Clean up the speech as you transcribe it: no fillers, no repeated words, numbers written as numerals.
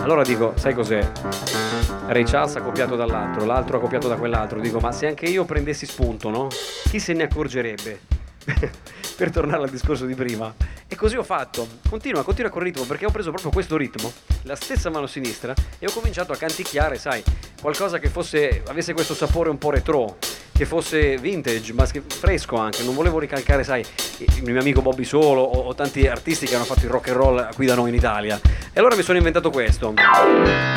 Allora dico, sai cos'è? Ray Charles ha copiato dall'altro, l'altro ha copiato da quell'altro. Dico, ma se anche io prendessi spunto, no? Chi se ne accorgerebbe? Per tornare al discorso di prima. E così ho fatto. Continua col ritmo, perché ho preso proprio questo ritmo, la stessa mano sinistra, e ho cominciato a canticchiare, sai, qualcosa che avesse questo sapore un po' retro, che fosse vintage, ma fresco anche. Non volevo ricalcare, sai, il mio amico Bobby Solo o tanti artisti che hanno fatto il rock and roll qui da noi in Italia. E allora mi sono inventato questo.